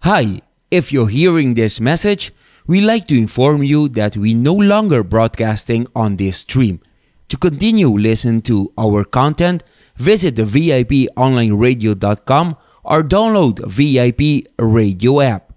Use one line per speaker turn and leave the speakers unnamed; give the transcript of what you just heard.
Hi, if you're hearing this message, we'd like to inform you that we no longer broadcasting on this stream. To continue listen to our content, visit the VIPonlineradio.com or download VIP Radio app.